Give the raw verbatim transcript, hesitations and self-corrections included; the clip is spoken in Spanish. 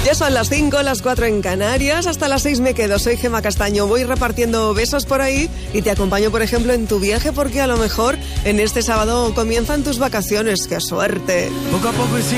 Ya son las cinco, las cuatro en Canarias, hasta las seis me quedo. Soy Gemma Castaño, voy repartiendo besos por ahí y te acompaño, por ejemplo, en tu viaje, porque a lo mejor en este sábado comienzan tus vacaciones. ¡Qué suerte! Poco a poco y sin